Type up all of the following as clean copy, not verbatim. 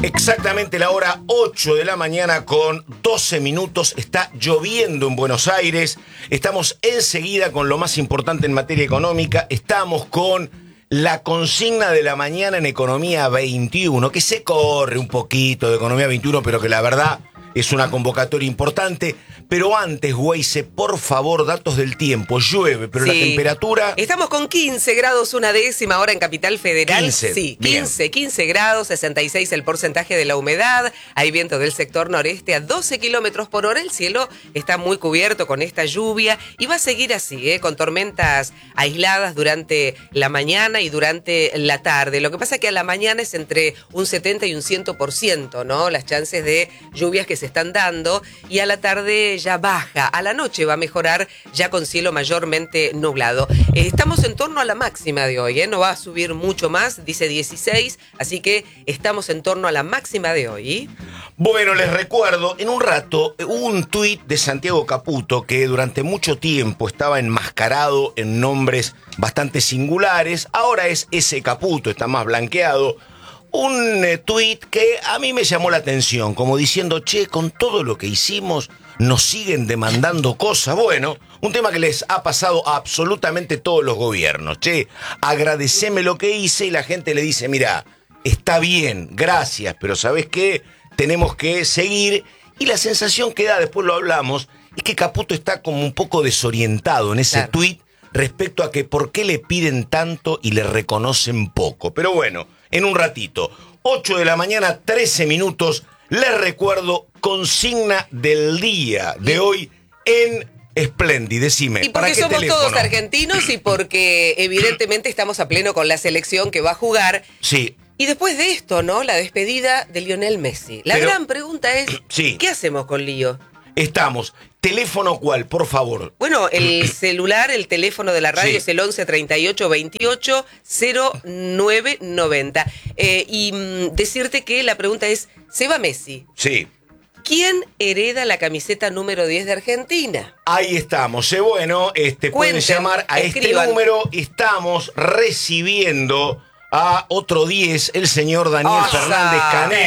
Exactamente la hora 8 de la mañana con 12 minutos. Está lloviendo en Buenos Aires. Estamos enseguida con lo más importante en materia económica. Estamos con la consigna de la mañana en Economía 21, que se corre un poquito de Economía 21, pero que la verdad es una convocatoria importante. Pero antes, Weise, por favor, datos del tiempo. Llueve, pero sí, la temperatura... Estamos con 15 grados, una décima ahora en Capital Federal. 15, sí, 15 grados, 66 el porcentaje de la humedad. Hay viento del sector noreste a 12 kilómetros por hora. El cielo está muy cubierto con esta lluvia y va a seguir así, con tormentas aisladas durante la mañana y durante la tarde. Lo que pasa es que a la mañana es entre un 70 y un 100%, ¿no? Las chances de lluvias que se están dando, y a la tarde ya baja, a la noche va a mejorar ya con cielo mayormente nublado. Estamos en torno a la máxima de hoy, no va a subir mucho más, dice 16, así que estamos en torno a la máxima de hoy. Bueno, les recuerdo, en un rato hubo un tuit de Santiago Caputo que durante mucho tiempo estaba enmascarado en nombres bastante singulares, ahora es ese Caputo, está más blanqueado. Un tuit que a mí me llamó la atención, como diciendo, che, con todo lo que hicimos, nos siguen demandando cosas. Bueno, un tema que les ha pasado a absolutamente todos los gobiernos. Che, agradeceme lo que hice, y la gente le dice, mira, está bien, gracias, pero ¿sabés qué? Tenemos que seguir. Y la sensación que da, después lo hablamos, es que Caputo está como un poco desorientado en ese tuit respecto a que por qué le piden tanto y le reconocen poco. Pero bueno, en un ratito, 8 de la mañana, 13 minutos, les recuerdo, consigna del día de hoy en Splendid. Decime, y porque somos teléfono? Todos argentinos, y porque evidentemente estamos a pleno con la selección que va a jugar. Sí. Y después de esto, ¿no? La despedida de Lionel Messi. La gran pregunta es, sí, ¿qué hacemos con Lío? Estamos. ¿Teléfono cuál, por favor? Bueno, el celular, el teléfono de la radio es el 11 38 28 09 90. Y decirte que la pregunta es, ¿se va Messi? Sí. ¿Quién hereda la camiseta número 10 de Argentina? Ahí estamos. Bueno, pueden llamar a escriban. Este número. Estamos recibiendo a otro 10, el señor Daniel Fernández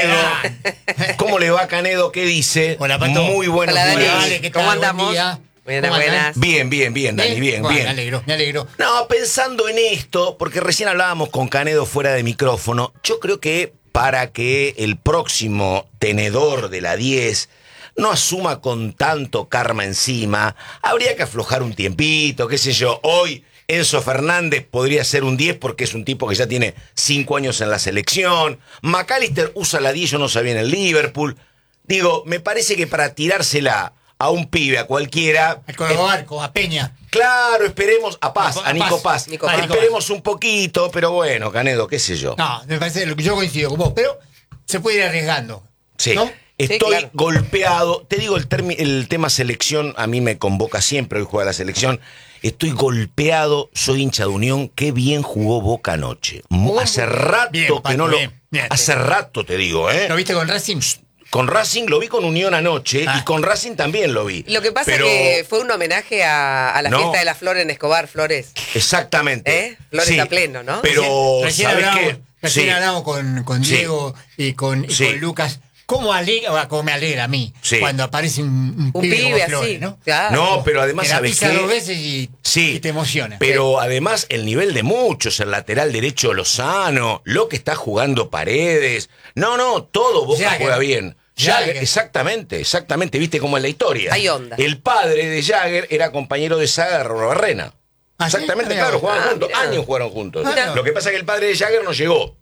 Canedo. ¿Cómo le va, Canedo? ¿Qué dice? Hola, Pato. Muy buenos días. Dale, ¿qué tal? ¿Cómo andamos? Buenas. Bien, Dani, bien. Me alegro. No, pensando en esto, porque recién hablábamos con Canedo fuera de micrófono, yo creo que para que el próximo tenedor de la 10 no asuma con tanto karma encima, habría que aflojar un tiempito, qué sé yo. Hoy Enzo Fernández podría ser un 10 porque es un tipo que ya tiene 5 años en la selección. McAllister usa la 10, yo no sabía, en el Liverpool. Digo, me parece que para tirársela a un pibe, a cualquiera... Al Colobarco, a Peña. Claro, esperemos a Paz, a Nico Paz. Esperemos un poquito, pero bueno, Canedo, qué sé yo. No, me parece que yo coincido con vos, pero se puede ir arriesgando. Sí. ¿No? Estoy golpeado. Te digo, el tema selección a mí me convoca siempre. Hoy juega la selección. Estoy golpeado, soy hincha de Unión. Qué bien jugó Boca anoche. Hace rato bien, que Paco, no lo... bien. Hace rato te digo, ¿eh? ¿Lo viste con Racing? Con Racing lo vi con Unión anoche, y con Racing también lo vi. Lo que pasa es que fue un homenaje a la fiesta de la Flor en Escobar, Flores. Exactamente. Flores a pleno, ¿no? Pero, recién hablamos con Diego y con Lucas. ¿Cómo me alegra a mí cuando aparece un pibe como Flores, así, ¿no? Claro. No, pero además, ¿sabes qué? Dos veces y te emociona. Pero además el nivel de muchos, el lateral derecho Lozano, lo que está jugando Paredes. No, todo Boca Jagger juega bien. Jagger, exactamente. ¿Viste cómo es la historia? Hay onda. El padre de Jagger era compañero de saga de Barrena. Exactamente, claro, jugaban juntos. Años jugaron juntos. Lo que pasa es que el padre de Jagger no llegó.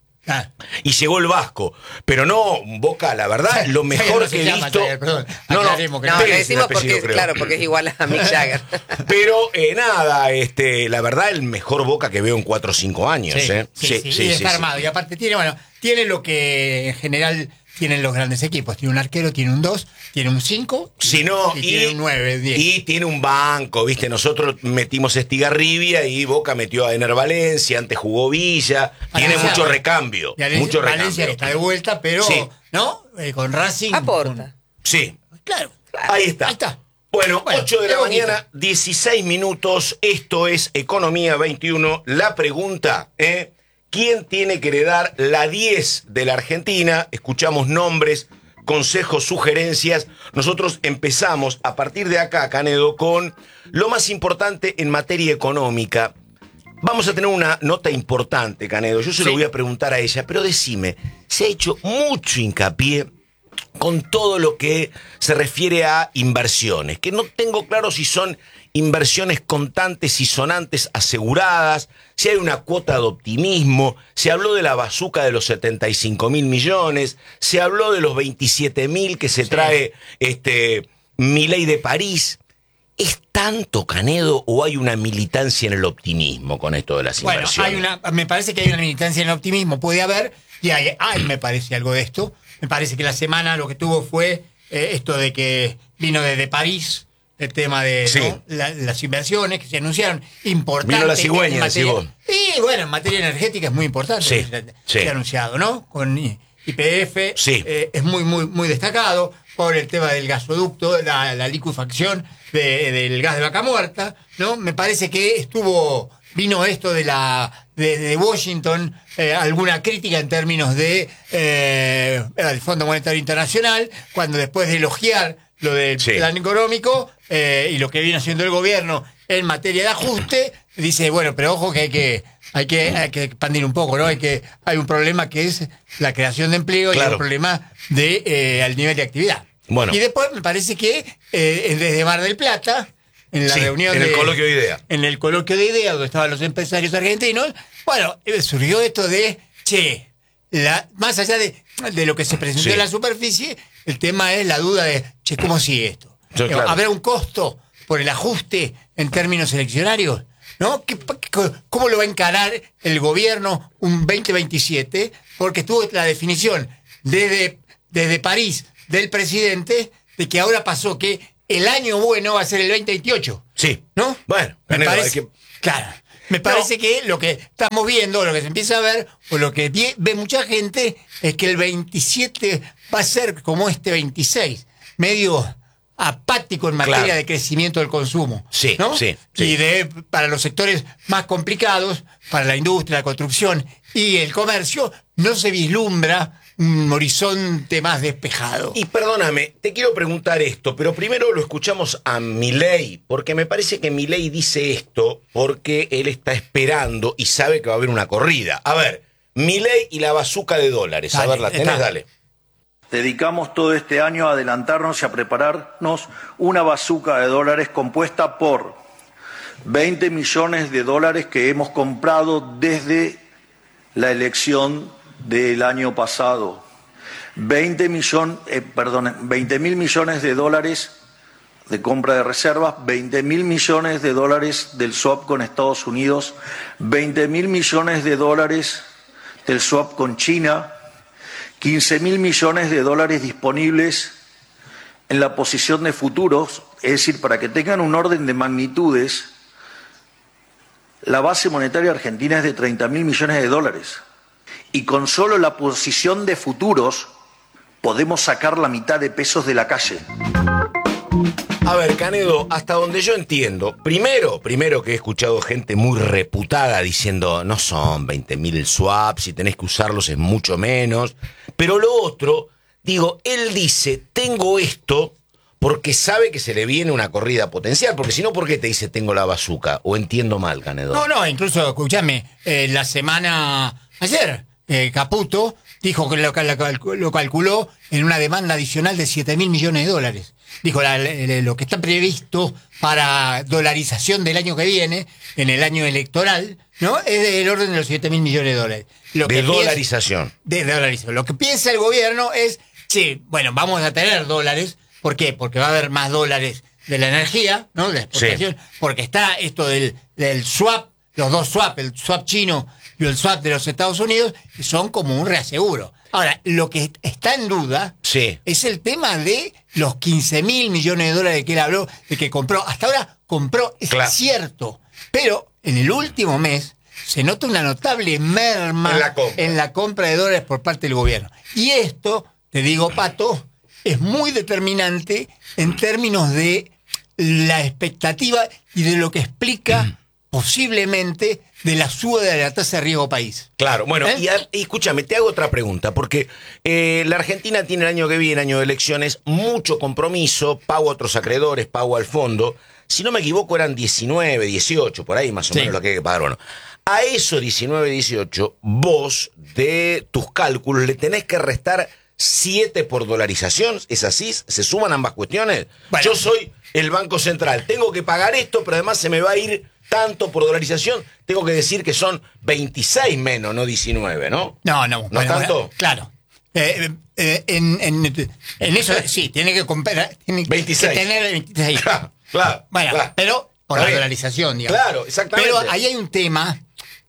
Y llegó el Vasco, pero no, Boca, la verdad, lo mejor que he visto. No, lo decimos porque es igual a Mick Jagger. Pero nada, la verdad, el mejor Boca que veo en 4 o 5 años. Sí, está armado. Y aparte tiene lo que en general tienen los grandes equipos. Tiene un arquero, tiene un 2, tiene un 5 y tiene un 9, 10. Y tiene un banco, ¿viste? Nosotros metimos Estigarribia y Boca metió a Ener Valencia, antes jugó Villa. Tiene mucho recambio. Valencia que está de vuelta, pero ¿no? Con Racing. Aporta. Sí. Claro. Ahí está. Bueno, 8 de la mañana, 16 minutos. Esto es Economía 21. La pregunta, ¿Quién tiene que heredar la 10 de la Argentina? Escuchamos nombres, consejos, sugerencias. Nosotros empezamos a partir de acá, Canedo, con lo más importante en materia económica. Vamos a tener una nota importante, Canedo. Yo se lo voy a preguntar a ella, pero decime, se ha hecho mucho hincapié con todo lo que se refiere a inversiones, que no tengo claro si son inversiones contantes y sonantes aseguradas, si hay una cuota de optimismo, se habló de la bazuca de los 75.000 millones, se habló de los 27.000 que se trae Milei de París. ¿Es tanto, Canedo, o hay una militancia en el optimismo con esto de las inversiones? Me parece que hay una militancia en el optimismo, puede haber, y hay me parece algo de esto. Me parece que la semana lo que tuvo fue esto de que vino desde París, el tema de las inversiones que se anunciaron, importantes. Vino la cigüeña, decís vos. Y bueno, en materia energética es muy importante se ha anunciado, ¿no? Con YPF es muy destacado por el tema del gasoducto, la licuefacción del gas de vaca muerta, ¿no? Me parece que vino esto de Washington, alguna crítica en términos del Fondo Monetario Internacional, cuando después de elogiar lo del plan económico y lo que viene haciendo el gobierno en materia de ajuste, dice, bueno, pero ojo que hay que expandir un poco, ¿no? Hay un problema que es la creación de empleo y un problema al nivel de actividad. Bueno. Y después me parece que desde Mar del Plata, en la reunión en el coloquio de ideas. En el coloquio de ideas, donde estaban los empresarios argentinos, bueno, surgió esto de, más allá de lo que se presentó en la superficie, el tema es la duda de, ¿cómo sigue esto? Claro. ¿Habrá un costo por el ajuste en términos eleccionarios? ¿No? ¿Cómo lo va a encarar el gobierno un 2027? Porque tuvo la definición desde París del presidente de que ahora pasó que el año bueno va a ser el 2028. Sí. ¿No? Bueno, me parece que lo que estamos viendo, lo que se empieza a ver, o lo que ve mucha gente, es que el 27 va a ser como este 26, medio apático en materia de crecimiento del consumo. ¿No? Y para los sectores más complicados, para la industria, la construcción y el comercio, no se vislumbra un horizonte más despejado. Y perdóname, te quiero preguntar esto, pero primero lo escuchamos a Milei, porque me parece que Milei dice esto porque él está esperando y sabe que va a haber una corrida. A ver, Milei y la bazuca de dólares. A ver, ¿la tenés? Dale. Dedicamos todo este año a adelantarnos y a prepararnos una bazuca de dólares compuesta por 20 millones de dólares que hemos comprado desde la elección del año pasado, 20.000 millones de dólares de compra de reservas, 20.000 millones de dólares del swap con Estados Unidos, 20.000 millones de dólares del swap con China, 15.000 millones de dólares disponibles en la posición de futuros, es decir, para que tengan un orden de magnitudes, la base monetaria argentina es de 30.000 millones de dólares. Y con solo la posición de futuros podemos sacar la mitad de pesos de la calle. A ver, Canedo, hasta donde yo entiendo, primero que he escuchado gente muy reputada diciendo no son 20.000 swaps, si tenés que usarlos es mucho menos, pero lo otro, él dice, tengo esto porque sabe que se le viene una corrida potencial, porque si no, ¿por qué te dice tengo la bazuca? ¿O entiendo mal, Canedo? No, incluso, escúchame, la semana ayer, Caputo dijo que lo calculó en una demanda adicional de 7.000 millones de dólares. Dijo, lo que está previsto para dolarización del año que viene, en el año electoral, ¿no? Es del orden de los 7.000 millones de dólares. Dolarización. De dolarización. Lo que piensa el gobierno es, vamos a tener dólares. ¿Por qué? Porque va a haber más dólares de la energía, ¿no? De la exportación, porque está esto del swap, los dos swap, el swap chino y el swap de los Estados Unidos, que son como un reaseguro. Ahora, lo que está en duda es el tema de los 15.000 millones de dólares de que él habló, de que compró. Hasta ahora compró, es cierto, pero en el último mes se nota una notable merma en la compra de dólares por parte del gobierno. Y esto, te digo, Pato, es muy determinante en términos de la expectativa y de lo que explica posiblemente de la suba de la tasa de riesgo país. Claro, bueno, y escúchame, te hago otra pregunta, porque la Argentina tiene el año que viene, año de elecciones, mucho compromiso, pago a otros acreedores, pago al fondo. Si no me equivoco, eran 19, 18, por ahí más o menos lo que hay que pagar. Bueno, a esos 19, 18, vos, de tus cálculos, le tenés que restar 7 por dolarización. ¿Es así? ¿Se suman ambas cuestiones? Bueno, yo soy el Banco Central, tengo que pagar esto, pero además se me va a ir tanto por dolarización. Tengo que decir que son 26 menos, no 19, ¿no? No. ¿No bueno, tanto? Claro. En eso sí, tiene que comprar. Tiene 26. que tener 26. Claro. Bueno, claro. pero por la dolarización, digamos. Claro, exactamente. Pero ahí hay un tema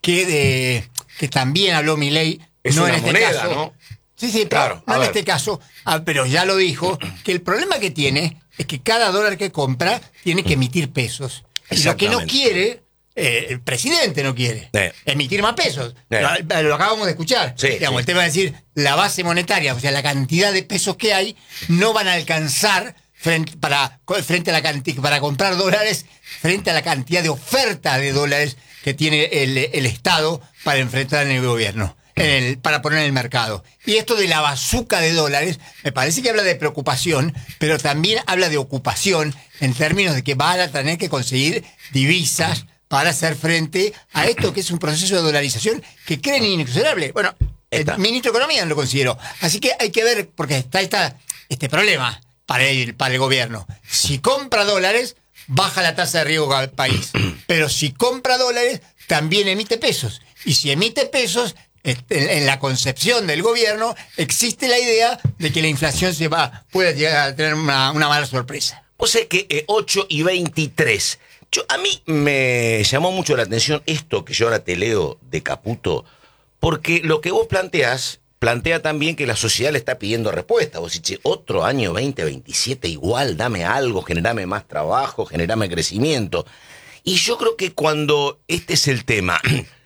que también habló Milei. Es no una en este moneda, caso, ¿no? Sí, claro. No en este caso, pero ya lo dijo, que el problema que tiene es que cada dólar que compra tiene que emitir pesos. Y lo que no quiere, el presidente no quiere, emitir más pesos. Lo acabamos de escuchar. Digamos, el tema de decir, la base monetaria, o sea, la cantidad de pesos que hay, no van a alcanzar para comprar dólares frente a la cantidad de oferta de dólares que tiene el Estado para enfrentar el gobierno. Para poner en el mercado. Y esto de la bazuca de dólares, me parece que habla de preocupación, pero también habla de ocupación en términos de que van a tener que conseguir divisas para hacer frente a esto que es un proceso de dolarización que creen inexorable. Bueno, el ministro de Economía no lo consideró. Así que hay que ver, porque está este problema para el gobierno. Si compra dólares, baja la tasa de riesgo al país. Pero si compra dólares, también emite pesos. Y si emite pesos, en la concepción del gobierno existe la idea de que la inflación puede llegar a tener una mala sorpresa. O sea que 8:23. A mí me llamó mucho la atención esto que yo ahora te leo de Caputo, porque lo que vos plantea también que la sociedad le está pidiendo respuesta. Vos decís, otro año 2027 igual, dame algo, generame más trabajo, generame crecimiento. Y yo creo que cuando este es el tema...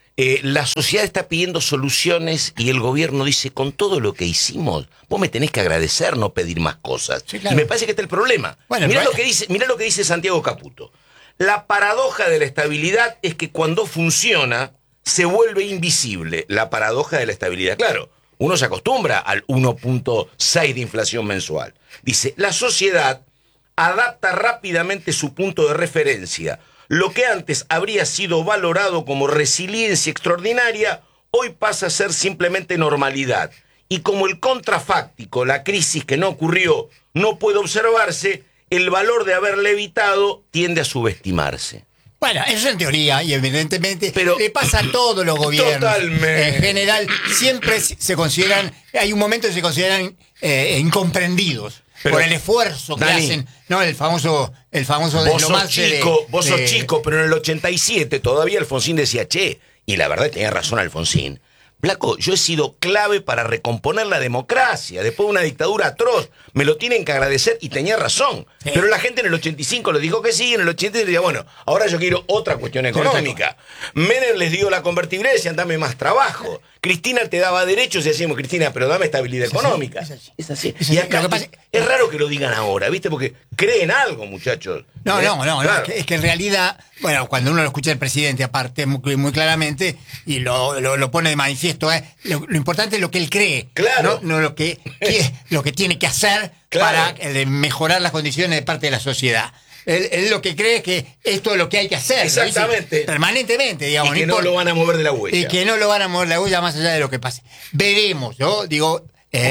la sociedad está pidiendo soluciones y el gobierno dice, con todo lo que hicimos, vos me tenés que agradecer, no pedir más cosas. Sí, claro. Y me parece que está el problema. Bueno, mirá lo que dice Santiago Caputo. La paradoja de la estabilidad es que cuando funciona, se vuelve invisible. La paradoja de la estabilidad. Claro, uno se acostumbra al 1.6 de inflación mensual. Dice, la sociedad adapta rápidamente su punto de referencia. Lo que antes habría sido valorado como resiliencia extraordinaria, hoy pasa a ser simplemente normalidad. Y como el contrafáctico, la crisis que no ocurrió, no puede observarse, el valor de haberle evitado tiende a subestimarse. Bueno, eso en teoría, y evidentemente le pasa a todos los gobiernos. Totalmente. En general, siempre se consideran, hay un momento que se consideran incomprendidos. Pero, por el esfuerzo que hacen, ¿no? El famoso vos sos chico, vos sos chico, pero en el 87 todavía Alfonsín decía, che, y la verdad tenía razón Alfonsín. Flaco, yo he sido clave para recomponer la democracia después de una dictadura atroz. Me lo tienen que agradecer y tenía razón. Sí. Pero la gente en el 85 le dijo que sí, en el 87 decía, bueno, ahora yo quiero otra cuestión económica. Menem les dio la convertibilidad y decían, dame más trabajo. Cristina te daba derechos y decíamos, Cristina, pero dame estabilidad económica. Es así. Y acá es raro que lo digan ahora, ¿viste? Porque creen algo, muchachos. No, claro. Es que en realidad, bueno, cuando uno lo escucha el presidente, aparte muy claramente, y lo pone de manifiesto, lo importante es lo que él cree, claro. No lo que tiene que hacer para mejorar las condiciones de parte de la sociedad. Él lo que cree es que esto es lo que hay que hacer. Exactamente. Permanentemente, digamos. Y que no lo van a mover de la huella. Y que no lo van a mover de la huella más allá de lo que pase. Veremos, ¿no? Digo,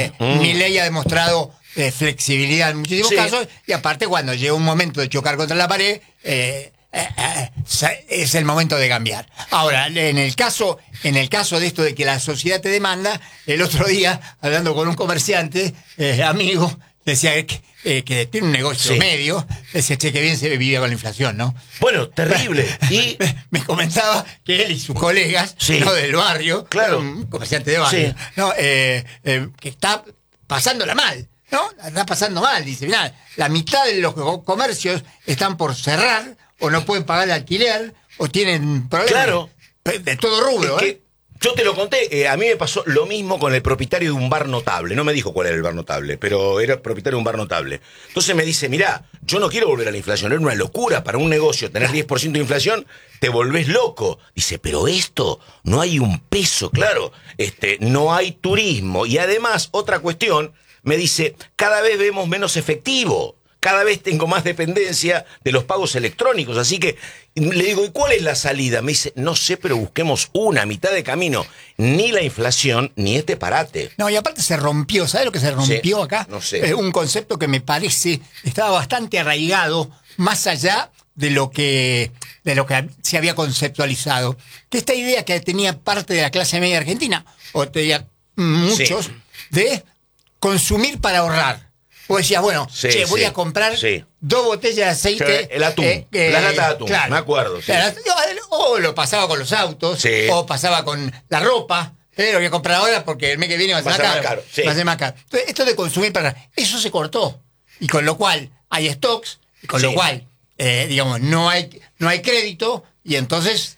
Milei ha demostrado flexibilidad en muchísimos casos, y aparte cuando llega un momento de chocar contra la pared, es el momento de cambiar. Ahora, en el caso de esto de que la sociedad te demanda, el otro día, hablando con un comerciante, amigo, decía que tiene un negocio medio, decía, che, que bien se vivía con la inflación, ¿no? Bueno, terrible. Y me comentaba que él y sus colegas, ¿no? Del barrio, claro, un comerciante de barrio, ¿no? Que está pasándola mal, ¿no? Está pasando mal, dice, mirá, la mitad de los comercios están por cerrar, o no pueden pagar el alquiler, o tienen problemas. Claro. De todo rubro, Yo te lo conté, a mí me pasó lo mismo con el propietario de un bar notable. No me dijo cuál era el bar notable, pero era propietario de un bar notable. Entonces me dice, mirá, yo no quiero volver a la inflación, era una locura para un negocio tener 10% de inflación, te volvés loco. Dice, pero esto, no hay un peso, claro, no hay turismo. Y además, otra cuestión, me dice, cada vez vemos menos efectivo. Cada vez tengo más dependencia de los pagos electrónicos, así que le digo, ¿y cuál es la salida? Me dice, no sé, pero busquemos una, a mitad de camino. Ni la inflación, ni este parate. No, y aparte se rompió, ¿sabes lo que se rompió acá? No sé. Un concepto que me parece estaba bastante arraigado, más allá de lo que se había conceptualizado. Que esta idea que tenía parte de la clase media argentina, o tenía muchos, de consumir para ahorrar. Vos decías, bueno, voy a comprar 2 botellas de aceite. El atún, la lata de atún, claro, me acuerdo. Sí. Claro, o lo pasaba con los autos, o pasaba con la ropa. Lo voy a comprar ahora porque el mes que viene va a ser más caro. Va a ser más caro. Entonces, esto de consumir para... Eso se cortó. Y con lo cual hay stocks, y con lo cual, digamos, no hay crédito, y entonces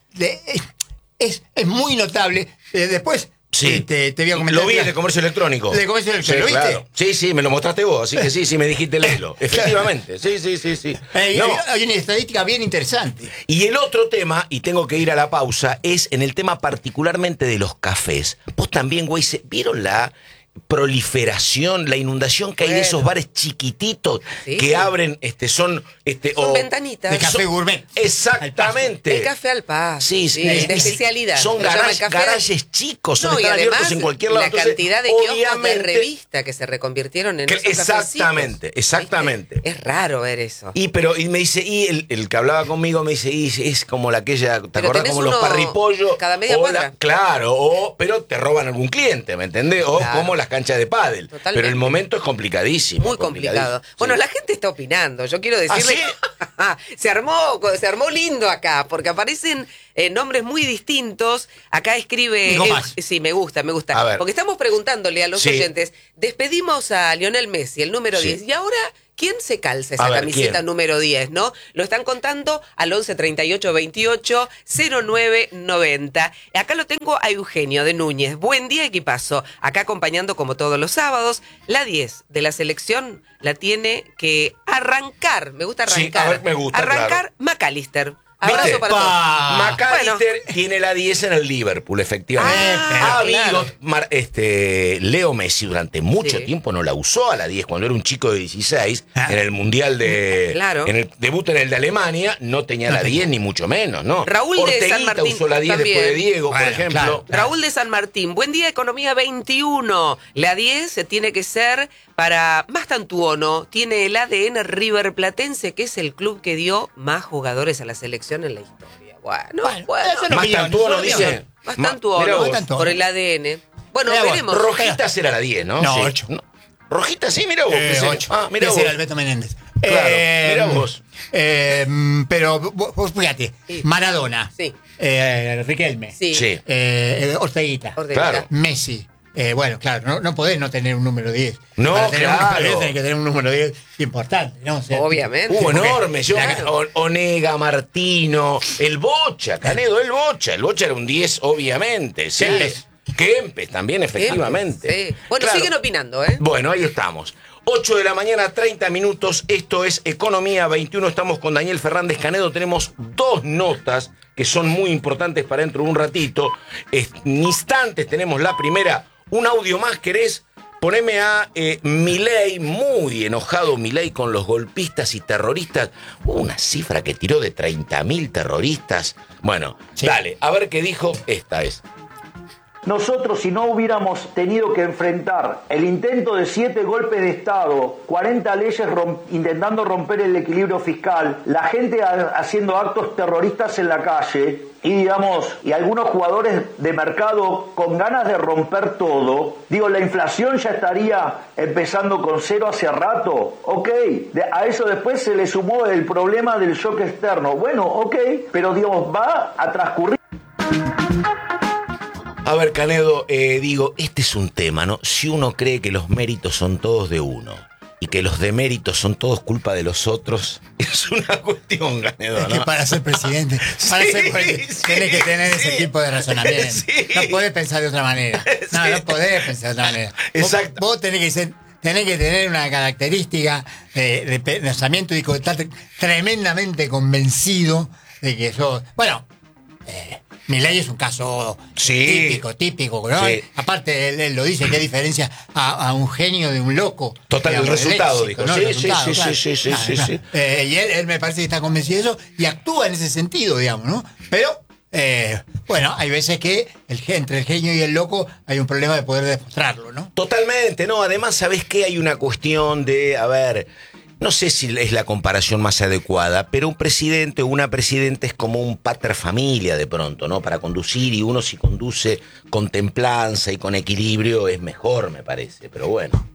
es muy notable. Después... Sí, te voy a comentar. Lo vi en el comercio electrónico. ¿De comercio electrónico? ¿Lo viste? Claro. Sí, me lo mostraste vos, así que sí, me dijiste léelo. Efectivamente, sí. Hay una estadística bien interesante. Y el otro tema, y tengo que ir a la pausa, es en el tema particularmente de los cafés. Vos también, güey, ¿vieron la proliferación, la inundación que hay de esos bares chiquititos que abren, son ventanitas de café gourmet? El café al paso. Sí, de especialidad. Son garajes chicos, están abiertos en cualquier lado. La cantidad de kioscos de revista que se reconvirtieron en esos exactamente. Es raro ver eso. Y me dice, el que hablaba conmigo me dice, es como aquella, ¿te acordás? Como los parripollos. Cada media cuadra. Claro, pero te roban algún cliente, ¿me entendés? O como las canchas de pádel. Totalmente. Pero el momento es complicadísimo. Muy complicado. Bueno, la gente está opinando. Yo quiero decirle, se armó lindo acá, porque aparecen nombres muy distintos. Acá escribe... sí, me gusta. Porque estamos preguntándole a los oyentes, despedimos a Lionel Messi, el número 10, y ahora... ¿Quién se calza esa camiseta número 10, no? Lo están contando al 11 38 28 09 90. Acá lo tengo a Eugenio de Núñez. Buen día, equipazo. Acá acompañando como todos los sábados. La 10 de la selección la tiene que arrancar. Me gusta arrancar. Sí, a ver, me gusta, arrancar McAllister. Abrazo para todos. McAllister tiene la 10 en el Liverpool, efectivamente. Ha habido Leo Messi durante mucho tiempo no la usó a la 10 cuando era un chico de 16 en el Mundial en el debut en el de Alemania no tenía la 10 ni mucho menos, ¿no? Raúl de San Martín usó la 10 también. Después de Diego, por ejemplo. Claro. Raúl de San Martín, buen día, Economía 21. La 10 tiene que ser para Mastantuono, tiene el ADN River Platense, que es el club que dio más jugadores a la selección en la historia. Bueno. Mastantuono dice. Mastantuono, por el ADN. Bueno, veremos. Rojitas era la 10, ¿no? No, 8. No. Rojitas, sí, mira vos. 8. Mira vos. Era Alberto Menéndez. Claro, mira vos. Pero vos fíjate, Maradona. Sí. Riquelme. Sí. Orteguita. Claro. Messi. Bueno, claro, no podés no tener un número 10. No, para tener claro. un número 10 tenés que tener un número 10 importante, ¿no? O sea, obviamente. Enorme. Onega, Martino, el Bocha, Canedo, el Bocha era un 10, obviamente. Sí. Kempes también, efectivamente. Sí. Bueno, claro. Siguen opinando, ¿eh? Bueno, ahí estamos. 8 de la mañana, 30 minutos. Esto es Economía 21. Estamos con Daniel Fernández Canedo. Tenemos 2 notas que son muy importantes para dentro de un ratito. En instantes tenemos la primera. Un audio más, ¿querés? Poneme a Milei, muy enojado Milei con los golpistas y terroristas. Hubo una cifra que tiró de 30.000 terroristas. Bueno, dale, a ver qué dijo. Esta es. Nosotros, si no hubiéramos tenido que enfrentar el intento de 7 golpes de Estado, 40 leyes intentando romper el equilibrio fiscal, la gente haciendo actos terroristas en la calle y algunos jugadores de mercado con ganas de romper todo, la inflación ya estaría empezando con 0 hace rato, ok, a eso después se le sumó el problema del shock externo, bueno, ok, pero va a transcurrir. A ver, Canedo, este es un tema, ¿no? Si uno cree que los méritos son todos de uno y que los deméritos son todos culpa de los otros, es una cuestión, Canedo, ¿no? Es que para ser presidente, tenés que tener ese tipo de razonamiento. Sí. No podés pensar de otra manera. No podés pensar de otra manera. Exacto. Vos tenés que tener una característica de pensamiento y estar tremendamente convencido de que eso... Bueno, Milei es un caso típico, ¿no? Sí. Aparte, él lo dice, qué diferencia a un genio de un loco. Total, el resultado, dijo. ¿No? Sí. Y él me parece que está convencido de eso y actúa en ese sentido, digamos, ¿no? Pero, bueno, hay veces que entre el genio y el loco hay un problema de poder demostrarlo, ¿no? Totalmente, ¿no? Además, ¿sabés qué? Hay una cuestión de, a ver... No sé si es la comparación más adecuada, pero un presidente o una presidenta es como un pater familia de pronto, ¿no? Para conducir, y uno si conduce con templanza y con equilibrio es mejor, me parece, pero bueno.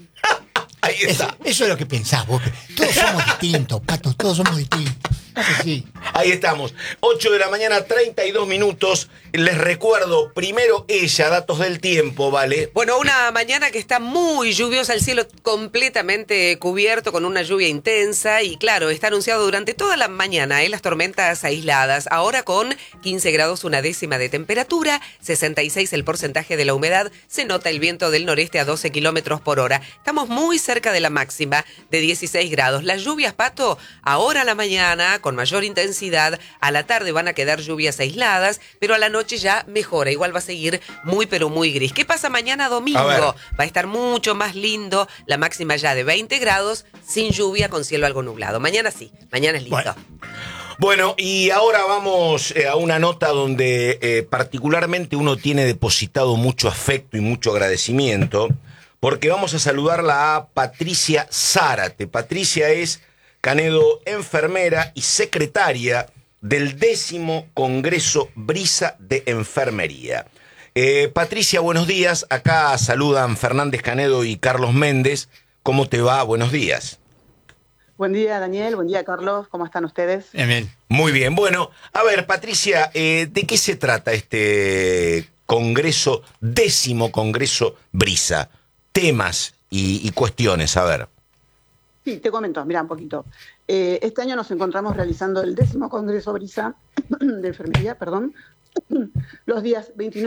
Ahí está. Eso es lo que pensás vos. Todos somos distintos, Pato, todos somos distintos. Sí. Ahí estamos. 8 de la mañana, 32 minutos. Les recuerdo, primero datos del tiempo, ¿vale? Bueno, una mañana que está muy lluviosa, el cielo completamente cubierto con una lluvia intensa y claro, está anunciado durante toda la mañana, las tormentas aisladas. Ahora con 15 grados una décima de temperatura, 66 el porcentaje de la humedad, se nota el viento del noreste a 12 kilómetros por hora. Estamos muy cerca de la máxima de 16 grados. Las lluvias, Pato, ahora a la mañana con mayor intensidad, a la tarde van a quedar lluvias aisladas, pero a la noche ya mejora, igual va a seguir muy pero muy gris. ¿Qué pasa mañana domingo? Va a estar mucho más lindo, la máxima ya de 20 grados, sin lluvia, con cielo algo nublado. Mañana sí, mañana es lindo. Bueno, y ahora vamos a una nota donde particularmente uno tiene depositado mucho afecto y mucho agradecimiento, porque vamos a saludarla a Patricia Zárate. Patricia es, Canedo, enfermera y secretaria del 10º Congreso Brisa de Enfermería. Patricia, buenos días. Acá saludan Fernández Canedo y Carlos Méndez. ¿Cómo te va? Buenos días. Buen día, Daniel. Buen día, Carlos. ¿Cómo están ustedes? Bien. Muy bien. Bueno, a ver, Patricia, ¿de qué se trata este Congreso, 10º Congreso Brisa? Temas y cuestiones, a ver. Sí, te comento, mira un poquito. Este año nos encontramos realizando el 10º Congreso Brisa de Enfermería, los días 29